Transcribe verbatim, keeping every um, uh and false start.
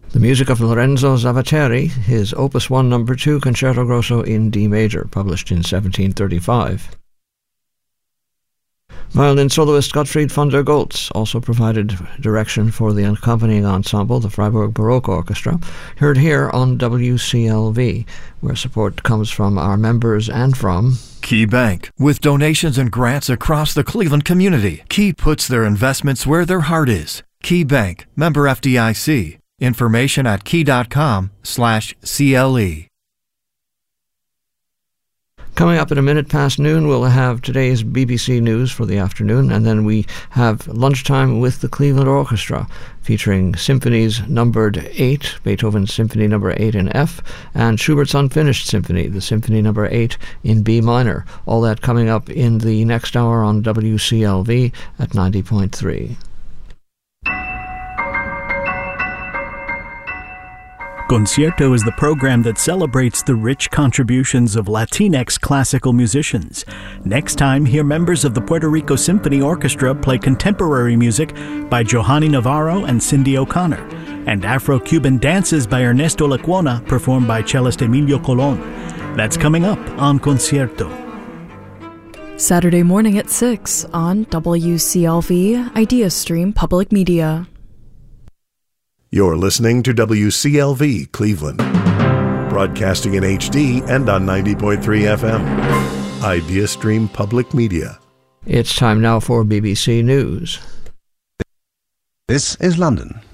The music of Lorenzo Zavatteri, his Opus one Number two Concerto Grosso in D major, published in seventeen thirty-five. Violin soloist Gottfried von der Goltz also provided direction for the accompanying ensemble, the Freiburg Baroque Orchestra, heard here on W C L V, where support comes from our members and from Key Bank. With donations and grants across the Cleveland community, Key puts their investments where their heart is. Key Bank, member F D I C. Information at key.com slash CLE. Coming up at a minute past noon, we'll have today's B B C News for the afternoon, and then we have lunchtime with the Cleveland Orchestra, featuring symphonies numbered eight, Beethoven's Symphony Number eight in F, and Schubert's Unfinished Symphony, the Symphony Number eight in B minor. All that coming up in the next hour on W C L V at ninety point three. Concierto is the program that celebrates the rich contributions of Latinx classical musicians. Next time, hear members of the Puerto Rico Symphony Orchestra play contemporary music by Johanny Navarro and Cindy O'Connor, and Afro-Cuban dances by Ernesto Lecuona performed by cellist Emilio Colon. That's coming up on Concierto. Saturday morning at six on W C L V IdeaStream Public Media. You're listening to W C L V Cleveland, broadcasting in H D and on ninety point three F M. IdeaStream Public Media. It's time now for B B C News. This is London.